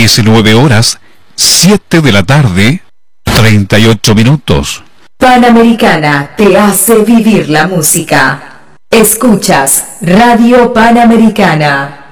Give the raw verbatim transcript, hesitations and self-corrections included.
diecinueve horas, siete de la tarde, treinta y ocho minutos. Panamericana te hace vivir la música. Escuchas Radio Panamericana.